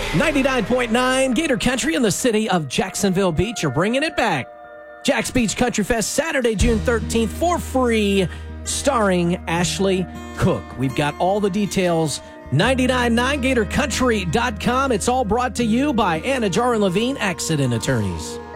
99.9 Gator Country in the city of Jacksonville Beach. You're bringing it back. Jack's Beach Country Fest, Saturday, June 13th, for free, starring Ashley Cook. We've got all the details, 999gatorcountry.com. It's all brought to you by Anna Jar and Levine, Accident Attorneys.